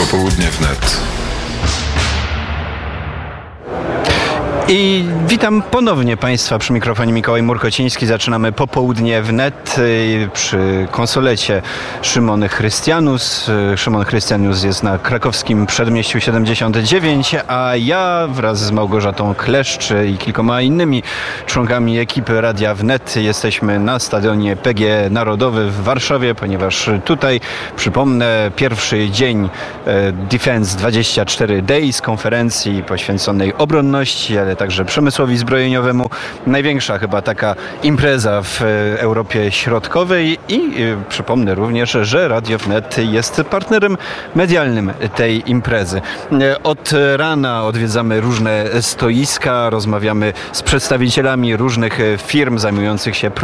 Popołudnie wnet. I witam ponownie Państwa przy mikrofonie Mikołaj Murkociński. Zaczynamy Popołudnie wnet przy konsolecie Szymon Chrystianus. Szymon Chrystianus jest na krakowskim Przedmieściu 79, a ja wraz z Małgorzatą Kleszcz i kilkoma innymi członkami ekipy Radia Wnet jesteśmy na stadionie PGE Narodowy w Warszawie, ponieważ tutaj, przypomnę, pierwszy dzień Defense 24 Days, konferencji poświęconej obronności, ale także przemysłowi zbrojeniowemu. Największa chyba taka impreza w Europie Środkowej i przypomnę również, że Radio Wnet jest partnerem medialnym tej imprezy. Od rana odwiedzamy różne stoiska, rozmawiamy z przedstawicielami różnych firm zajmujących się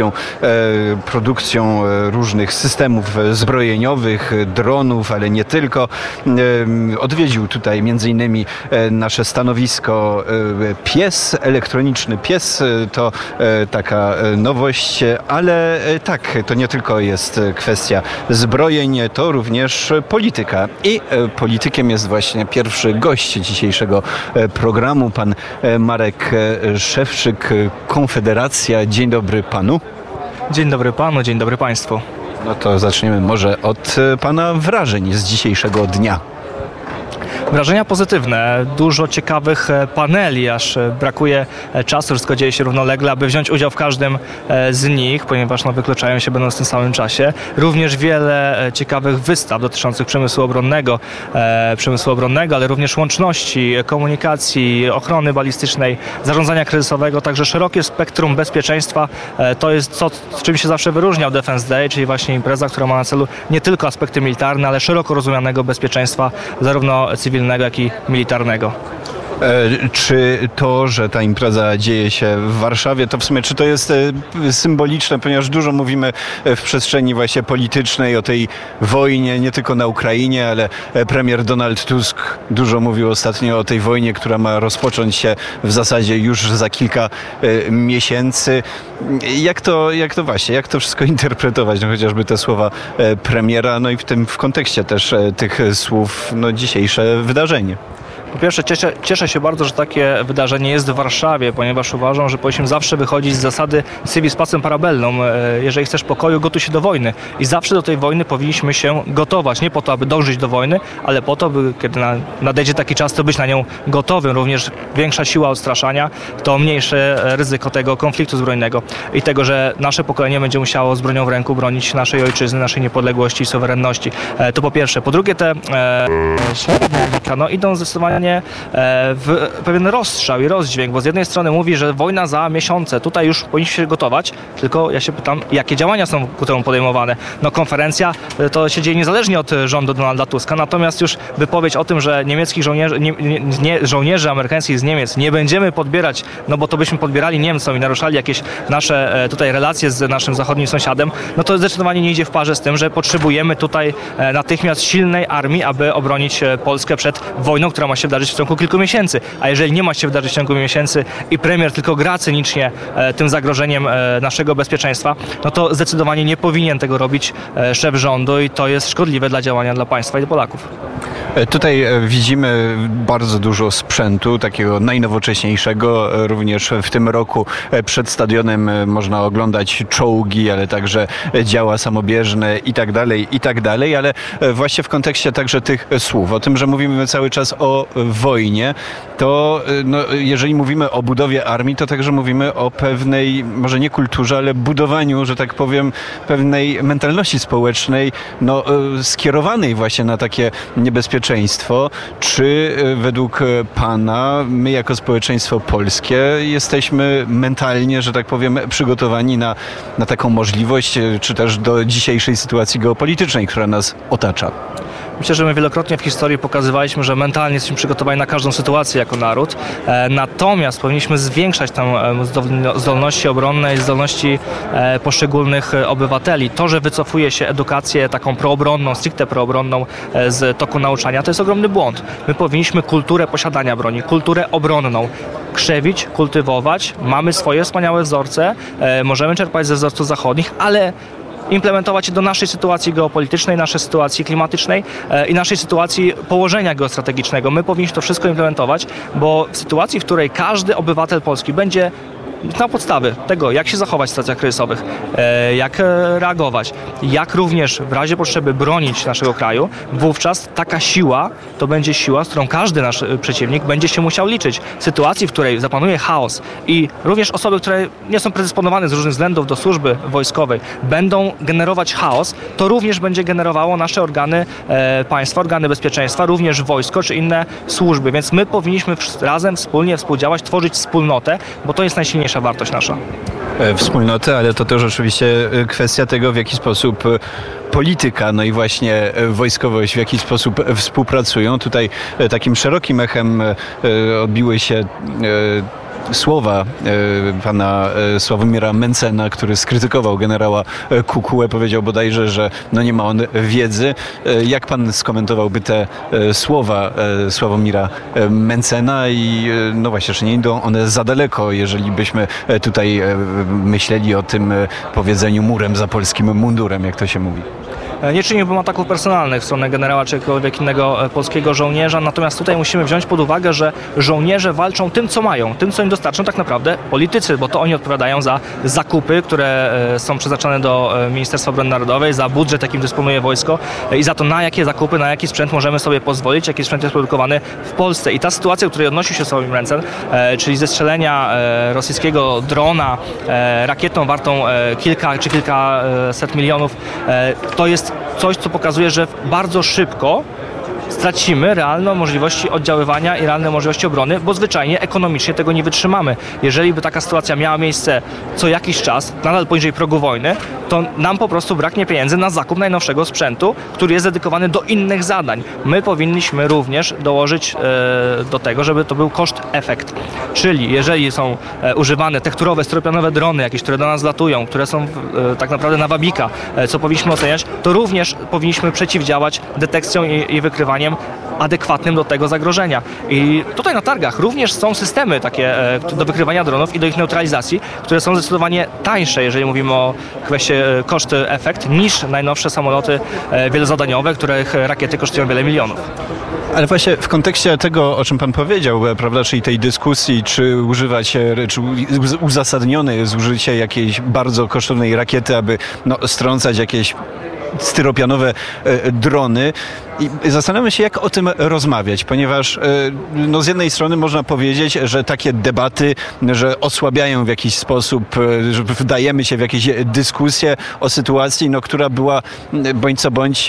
produkcją różnych systemów zbrojeniowych, dronów, ale nie tylko. Odwiedził tutaj m.in. nasze stanowisko pies, elektroniczny pies, to taka nowość, ale tak, to nie tylko jest kwestia zbrojeń, to również polityka. I politykiem jest właśnie pierwszy gość dzisiejszego programu, pan Marek Szewczyk, Konfederacja. Dzień dobry panu. Dzień dobry panu, dzień dobry państwu. No to zaczniemy może od pana wrażeń z dzisiejszego dnia. Wrażenia pozytywne, dużo ciekawych paneli, aż brakuje czasu, wszystko dzieje się równolegle, aby wziąć udział w każdym z nich, ponieważ wykluczają się będąc w tym samym czasie. Również wiele ciekawych wystaw dotyczących przemysłu obronnego, ale również łączności, komunikacji, ochrony balistycznej, zarządzania kryzysowego, także szerokie spektrum bezpieczeństwa. To jest to, czym się zawsze wyróżniał Defense Day, czyli właśnie impreza, która ma na celu nie tylko aspekty militarne, ale szeroko rozumianego bezpieczeństwa, zarówno cywilnego, jak i militarnego. Czy to, że ta impreza dzieje się w Warszawie, to w sumie, czy to jest symboliczne, ponieważ dużo mówimy w przestrzeni właśnie politycznej o tej wojnie, nie tylko na Ukrainie, ale premier Donald Tusk dużo mówił ostatnio o tej wojnie, która ma rozpocząć się w zasadzie już za kilka miesięcy. Jak to wszystko interpretować? Chociażby te słowa premiera, no i w kontekście też tych słów, dzisiejsze wydarzenie. Po pierwsze, cieszę się bardzo, że takie wydarzenie jest w Warszawie, ponieważ uważam, że powinniśmy zawsze wychodzić z zasady civis pacem parabellum. Jeżeli chcesz pokoju, gotuj się do wojny. I zawsze do tej wojny powinniśmy się gotować. Nie po to, aby dążyć do wojny, ale po to, by kiedy nadejdzie taki czas, to być na nią gotowym. Również większa siła odstraszania to mniejsze ryzyko tego konfliktu zbrojnego i tego, że nasze pokolenie będzie musiało z bronią w ręku bronić naszej ojczyzny, naszej niepodległości i suwerenności. To po pierwsze. Po drugie, te idą zdecydowanie w pewien rozstrzał i rozdźwięk, bo z jednej strony mówi, że wojna za miesiące, tutaj już powinniśmy się gotować, tylko ja się pytam, jakie działania są ku temu podejmowane. Konferencja to się dzieje niezależnie od rządu Donalda Tuska, natomiast już wypowiedź o tym, że niemieckich żołnierzy amerykańskich z Niemiec nie będziemy podbierać, bo to byśmy podbierali Niemcom i naruszali jakieś nasze tutaj relacje z naszym zachodnim sąsiadem, to zdecydowanie nie idzie w parze z tym, że potrzebujemy tutaj natychmiast silnej armii, aby obronić Polskę przed wojną, która ma się wydarzyć w ciągu kilku miesięcy. A jeżeli nie ma się wydarzyć w ciągu miesięcy i premier tylko gra cynicznie tym zagrożeniem naszego bezpieczeństwa, to zdecydowanie nie powinien tego robić szef rządu i to jest szkodliwe dla działania dla państwa i dla Polaków. Tutaj widzimy bardzo dużo sprzętu, takiego najnowocześniejszego. Również w tym roku przed stadionem można oglądać czołgi, ale także działa samobieżne i tak dalej, ale właśnie w kontekście także tych słów, o tym, że mówimy cały czas o wojnie, to jeżeli mówimy o budowie armii, to także mówimy o pewnej, może nie kulturze, ale budowaniu, że tak powiem, pewnej mentalności społecznej, skierowanej właśnie na takie niebezpieczeństwo. Czy według pana my jako społeczeństwo polskie jesteśmy mentalnie, że tak powiem, przygotowani na taką możliwość, czy też do dzisiejszej sytuacji geopolitycznej, która nas otacza? Myślę, że my wielokrotnie w historii pokazywaliśmy, że mentalnie jesteśmy przygotowani na każdą sytuację jako naród. Natomiast powinniśmy zwiększać tam zdolności obronne i zdolności poszczególnych obywateli. To, że wycofuje się edukację taką proobronną, stricte proobronną z toku nauczania, to jest ogromny błąd. My powinniśmy kulturę posiadania broni, kulturę obronną krzewić, kultywować. Mamy swoje wspaniałe wzorce, możemy czerpać ze wzorców zachodnich, ale implementować je do naszej sytuacji geopolitycznej, naszej sytuacji klimatycznej i naszej sytuacji położenia geostrategicznego. My powinniśmy to wszystko implementować, bo w sytuacji, w której każdy obywatel Polski będzie na podstawy tego, jak się zachować w sytuacjach kryzysowych, jak reagować, jak również w razie potrzeby bronić naszego kraju, wówczas taka siła to będzie siła, z którą każdy nasz przeciwnik będzie się musiał liczyć. W sytuacji, w której zapanuje chaos i również osoby, które nie są predysponowane z różnych względów do służby wojskowej, będą generować chaos, to również będzie generowało nasze organy państwa, organy bezpieczeństwa, również wojsko czy inne służby. Więc my powinniśmy razem, wspólnie współdziałać, tworzyć wspólnotę, bo to jest najsilniejsza wartość nasza. Wspólnotę, ale to też oczywiście kwestia tego, w jaki sposób polityka, no i właśnie wojskowość, w jaki sposób współpracują. Tutaj takim szerokim echem odbiły się słowa pana Sławomira Mentzena, który skrytykował generała Kukułę. Powiedział bodajże, że no nie ma on wiedzy. Jak pan skomentowałby te słowa Sławomira Mentzena i no właśnie, czy nie idą one za daleko, jeżeli byśmy tutaj myśleli o tym powiedzeniu murem za polskim mundurem, jak to się mówi? Nie czyniłbym ataków personalnych w stronę generała czy jakiegokolwiek innego polskiego żołnierza, natomiast tutaj musimy wziąć pod uwagę, że żołnierze walczą tym, co mają, tym, co im dostarczą tak naprawdę politycy, bo to oni odpowiadają za zakupy, które są przeznaczone do Ministerstwa Obrony Narodowej, za budżet, jakim dysponuje wojsko i za to, na jakie zakupy, na jaki sprzęt możemy sobie pozwolić, jaki sprzęt jest produkowany w Polsce. I ta sytuacja, do której odnosił się Sławomir Mentzen, czyli zestrzelenia rosyjskiego drona rakietą wartą kilka czy kilkaset milionów, to jest coś, co pokazuje, że bardzo szybko stracimy realne możliwości oddziaływania i realne możliwości obrony, bo zwyczajnie ekonomicznie tego nie wytrzymamy. Jeżeli by taka sytuacja miała miejsce co jakiś czas, nadal poniżej progu wojny, to nam po prostu braknie pieniędzy na zakup najnowszego sprzętu, który jest dedykowany do innych zadań. My powinniśmy również dołożyć do tego, żeby to był koszt-efekt. Czyli jeżeli są używane tekturowe, styropianowe drony, jakieś, które do nas latują, które są tak naprawdę na wabika, co powinniśmy oceniać, to również powinniśmy przeciwdziałać detekcją i wykrywaniem adekwatnym do tego zagrożenia. I tutaj na targach również są systemy takie do wykrywania dronów i do ich neutralizacji, które są zdecydowanie tańsze, jeżeli mówimy o kwestii koszt-efekt, niż najnowsze samoloty wielozadaniowe, których rakiety kosztują wiele milionów. Ale właśnie w kontekście tego, o czym pan powiedział, prawda, czyli tej dyskusji, czy używać, czy uzasadnione jest użycie jakiejś bardzo kosztownej rakiety, aby strącać jakieś styropianowe drony. I zastanawiam się, jak o tym rozmawiać, ponieważ z jednej strony można powiedzieć, że takie debaty, że osłabiają w jakiś sposób, że wdajemy się w jakieś dyskusje o sytuacji, która była bądź co bądź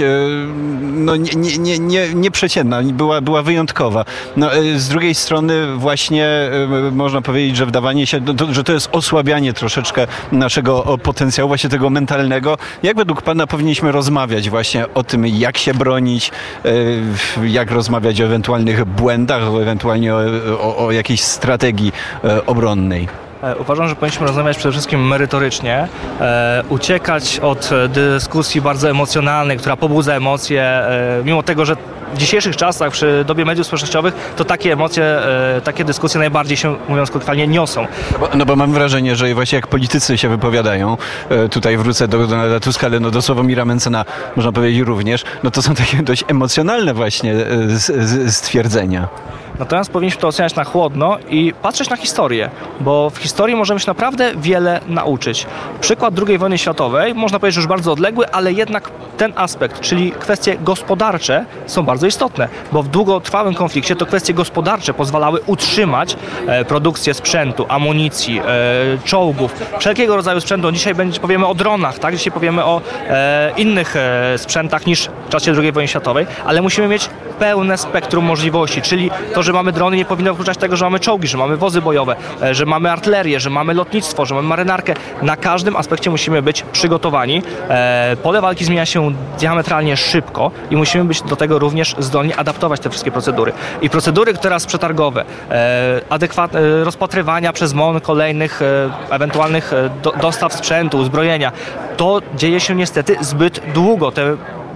nieprzeciętna, była wyjątkowa. Z drugiej strony właśnie można powiedzieć, że wdawanie się, że to jest osłabianie troszeczkę naszego potencjału, właśnie tego mentalnego. Jak według pana powinniśmy rozmawiać właśnie o tym, jak się bronić, jak rozmawiać o ewentualnych błędach, ewentualnie o jakiejś strategii obronnej? Uważam, że powinniśmy rozmawiać przede wszystkim merytorycznie, uciekać od dyskusji bardzo emocjonalnej, która pobudza emocje, mimo tego, że w dzisiejszych czasach, przy dobie mediów społecznościowych, to takie emocje, takie dyskusje najbardziej się, mówiąc kolokwialnie, niosą. Bo mam wrażenie, że właśnie jak politycy się wypowiadają, tutaj wrócę do Donalda Tuska, ale do Sławomira Mentzena można powiedzieć również, to są takie dość emocjonalne właśnie stwierdzenia. Natomiast powinniśmy to oceniać na chłodno i patrzeć na historię, bo w historii możemy się naprawdę wiele nauczyć. Przykład II wojny światowej, można powiedzieć, że już bardzo odległy, ale jednak ten aspekt, czyli kwestie gospodarcze, są bardzo istotne, bo w długotrwałym konflikcie to kwestie gospodarcze pozwalały utrzymać produkcję sprzętu, amunicji, czołgów, wszelkiego rodzaju sprzętu. Dzisiaj powiemy o dronach, tak? Dzisiaj powiemy o innych sprzętach niż w czasie II wojny światowej, ale musimy mieć pełne spektrum możliwości, czyli to, że mamy drony, nie powinno wykluczać tego, że mamy czołgi, że mamy wozy bojowe, że mamy artylerię, że mamy lotnictwo, że mamy marynarkę. Na każdym aspekcie musimy być przygotowani. Pole walki zmienia się diametralnie szybko i musimy być do tego również zdolni adaptować te wszystkie procedury. I procedury teraz przetargowe, rozpatrywania przez MON kolejnych ewentualnych dostaw sprzętu, uzbrojenia, to dzieje się niestety zbyt długo. Te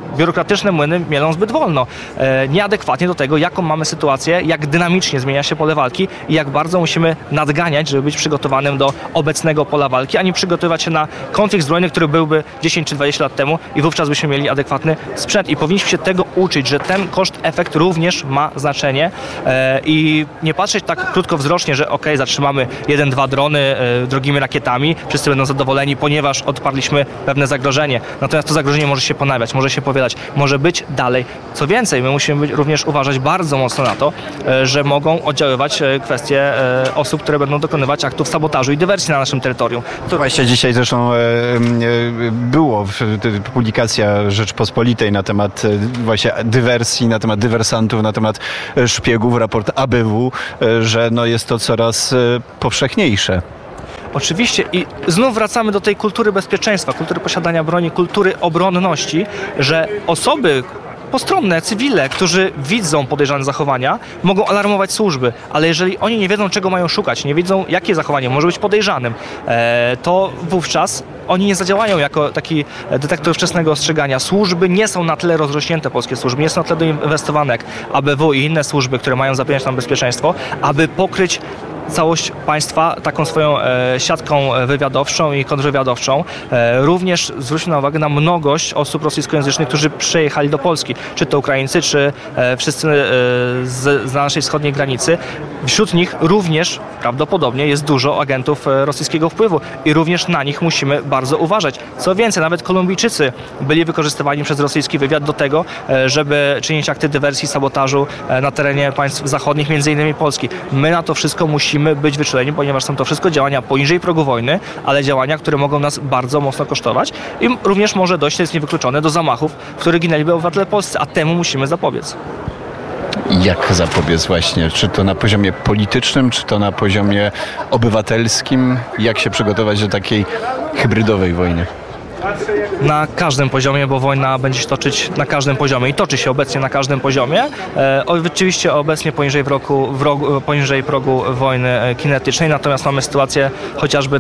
biurokratyczne młyny mielą zbyt wolno. Nieadekwatnie do tego, jaką mamy sytuację, jak dynamicznie zmienia się pole walki i jak bardzo musimy nadganiać, żeby być przygotowanym do obecnego pola walki, a nie przygotowywać się na konflikt zbrojny, który byłby 10 czy 20 lat temu i wówczas byśmy mieli adekwatny sprzęt. I powinniśmy się tego uczyć, że ten koszt-efekt również ma znaczenie i nie patrzeć tak krótkowzrocznie, że zatrzymamy 1-2 drony drogimi rakietami, wszyscy będą zadowoleni, ponieważ odparliśmy pewne zagrożenie. Natomiast to zagrożenie może się ponawiać, może się powielać, może być dalej. Co więcej, my musimy również uważać bardzo mocno na to, że mogą oddziaływać kwestie osób, które będą dokonywać aktów sabotażu i dywersji na naszym terytorium. To właśnie dzisiaj zresztą było publikacja Rzeczpospolitej na temat właśnie dywersji, na temat dywersantów, na temat szpiegów, raport ABW, że jest to coraz powszechniejsze. Oczywiście i znów wracamy do tej kultury bezpieczeństwa, kultury posiadania broni, kultury obronności, że osoby postronne, cywile, którzy widzą podejrzane zachowania, mogą alarmować służby, ale jeżeli oni nie wiedzą, czego mają szukać, nie wiedzą, jakie zachowanie może być podejrzanym, to wówczas oni nie zadziałają jako taki detektor wczesnego ostrzegania. Służby nie są na tyle rozrośnięte, polskie służby, nie są na tyle doinwestowane jak ABW i inne służby, które mają zapewniać nam bezpieczeństwo, aby pokryć całość państwa taką swoją siatką wywiadowczą i kontrwywiadowczą. Również zwróćmy uwagę na mnogość osób rosyjskojęzycznych, którzy przyjechali do Polski. Czy to Ukraińcy, czy wszyscy z naszej wschodniej granicy. Wśród nich również prawdopodobnie jest dużo agentów rosyjskiego wpływu i również na nich musimy bardzo uważać. Co więcej, nawet Kolumbijczycy byli wykorzystywani przez rosyjski wywiad do tego, żeby czynić akty dywersji, sabotażu na terenie państw zachodnich, między innymi Polski. My na to wszystko musimy być wyczuleni, ponieważ są to wszystko działania poniżej progu wojny, ale działania, które mogą nas bardzo mocno kosztować i również może dojść, to jest niewykluczone, do zamachów, w których ginęliby obywatele polscy, a temu musimy zapobiec. Jak zapobiec właśnie? Czy to na poziomie politycznym, czy to na poziomie obywatelskim? Jak się przygotować do takiej hybrydowej wojny? Na każdym poziomie, bo wojna będzie się toczyć na każdym poziomie i toczy się obecnie na każdym poziomie. Oczywiście obecnie poniżej progu wojny kinetycznej, natomiast mamy sytuację chociażby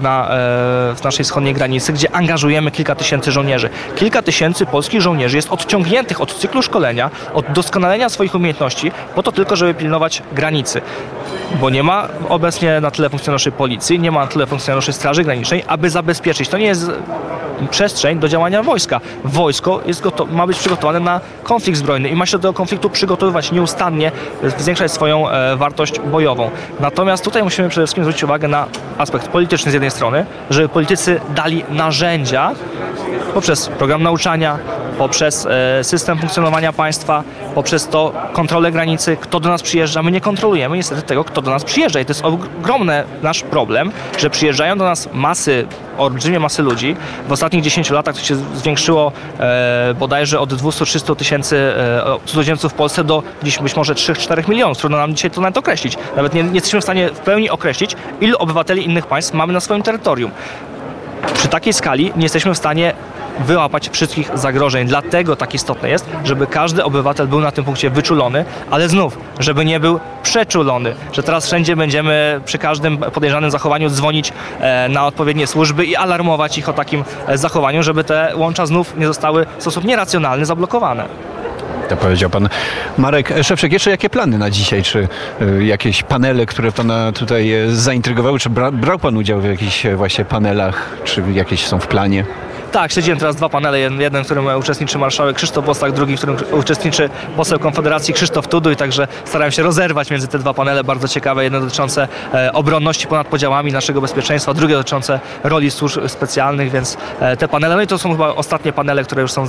w naszej wschodniej granicy, gdzie angażujemy kilka tysięcy żołnierzy. Kilka tysięcy polskich żołnierzy jest odciągniętych od cyklu szkolenia, od doskonalenia swoich umiejętności, po to tylko, żeby pilnować granicy. Bo nie ma obecnie na tyle funkcjonariuszy policji, nie ma na tyle funkcjonariuszy Straży Granicznej, aby zabezpieczyć. To nie jest przestrzeń do działania wojska. Wojsko ma być przygotowane na konflikt zbrojny i ma się do tego konfliktu przygotowywać nieustannie, zwiększać swoją wartość bojową. Natomiast tutaj musimy przede wszystkim zwrócić uwagę na aspekt polityczny z jednej strony, żeby politycy dali narzędzia poprzez program nauczania, poprzez system funkcjonowania państwa, poprzez to kontrolę granicy, kto do nas przyjeżdża. My nie kontrolujemy niestety tego, kto do nas przyjeżdża i to jest ogromny nasz problem, że przyjeżdżają do nas olbrzymie masy ludzi. W ostatnich 10 latach to się zwiększyło bodajże od 200-300 tysięcy cudzoziemców w Polsce do dziś być może 3-4 milionów. Trudno nam dzisiaj to nawet określić. Nawet nie jesteśmy w stanie w pełni określić, ilu obywateli innych państw mamy na swoim terytorium. Przy takiej skali nie jesteśmy w stanie wyłapać wszystkich zagrożeń. Dlatego tak istotne jest, żeby każdy obywatel był na tym punkcie wyczulony, ale znów, żeby nie był przeczulony, że teraz wszędzie będziemy przy każdym podejrzanym zachowaniu dzwonić na odpowiednie służby i alarmować ich o takim zachowaniu, żeby te łącza znów nie zostały w sposób nieracjonalny zablokowane. To powiedział pan Marek Szewczyk. Jeszcze jakie plany na dzisiaj? Czy jakieś panele, które pana tutaj zaintrygowały? Czy brał pan udział w jakichś właśnie panelach? Czy jakieś są w planie? Tak, śledziłem teraz 2 panele. Jeden, w którym uczestniczy marszałek Krzysztof Bosak, drugi, w którym uczestniczy poseł Konfederacji Krzysztof Tuduj, także starałem się rozerwać między te 2 panele, bardzo ciekawe. Jedno dotyczące obronności ponad podziałami naszego bezpieczeństwa, drugie dotyczące roli służb specjalnych, więc te panele, no i to są chyba ostatnie panele, które już są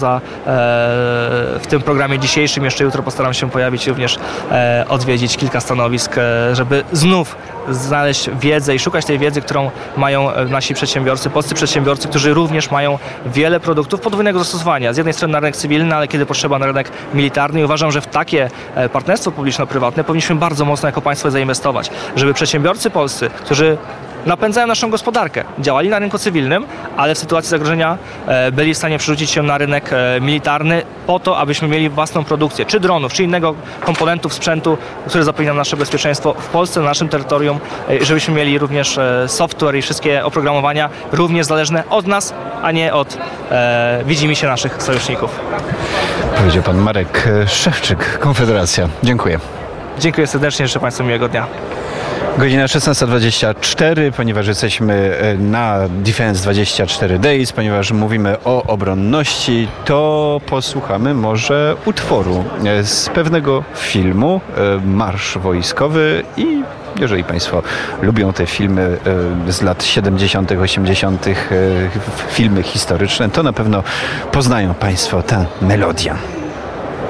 w tym programie dzisiejszym. Jeszcze jutro postaram się pojawić i również odwiedzić kilka stanowisk, żeby znów znaleźć wiedzę i szukać tej wiedzy, którą mają nasi przedsiębiorcy, polscy przedsiębiorcy, którzy również mają wiele produktów podwójnego zastosowania. Z jednej strony na rynek cywilny, ale kiedy potrzeba na rynek militarny i uważam, że w takie partnerstwo publiczno-prywatne powinniśmy bardzo mocno jako państwo zainwestować, żeby przedsiębiorcy polscy, którzy napędzają naszą gospodarkę, działali na rynku cywilnym, ale w sytuacji zagrożenia byli w stanie przerzucić się na rynek militarny po to, abyśmy mieli własną produkcję, czy dronów, czy innego komponentów sprzętu, który zapewnia nasze bezpieczeństwo w Polsce, na naszym terytorium, żebyśmy mieli również software i wszystkie oprogramowania również zależne od nas, a nie od widzimisię naszych sojuszników. Powiedział pan Marek Szewczyk, Konfederacja. Dziękuję. Dziękuję serdecznie, życzę Państwu miłego dnia. Godzina 16:24, ponieważ jesteśmy na Defense 24 Days, ponieważ mówimy o obronności, to posłuchamy może utworu z pewnego filmu, Marsz Wojskowy, i jeżeli Państwo lubią te filmy z lat 70., 80., filmy historyczne, to na pewno poznają Państwo tę melodię.